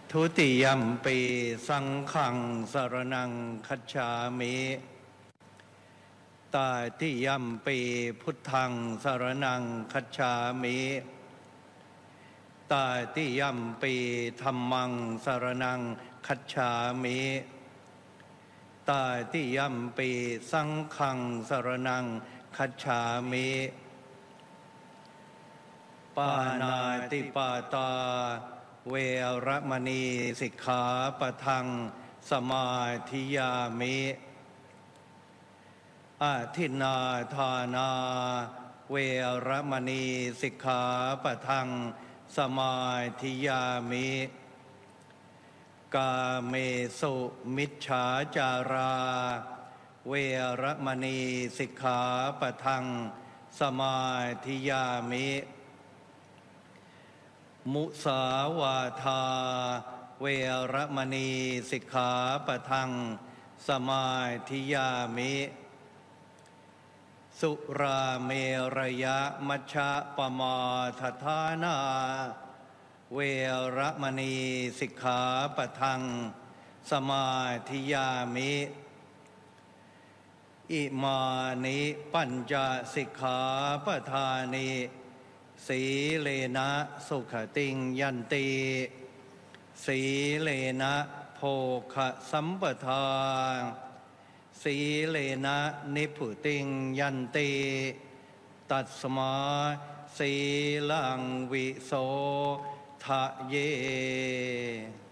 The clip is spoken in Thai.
ทุติยัมปีสังฆังสรณังคัจฉามิตาติยัมปีพุทธังสรณังคัจฉามิตาติยัมปีธัมมังสรณังคัจฉามิตาติยัมปีสังฆังสรณังคัจฉามิปานาติปาตาเวรมณีสิกขาปะทังสมาธิยามิอาทินนาทานาเวรมณีสิกขาปะทังสมาธิยามิกาเมสุมิจฉาจาราเวรมณีสิกขาปะทังสมาธิยามิมุสาวาทาเวรมณีสิกขาปะทังสมาธิยามิสุราเมรยะมัชฌะปมาทฐานาเวรมณีสิกขาปะทังสมาธิยามิอิมานิปัญจสิกขาปทานิสีเลนะสุขติงยันติสีเลนะโภคสัมปทาสีเลนะนิพพุติงยันติตัสมาสีลังวิโสทะเย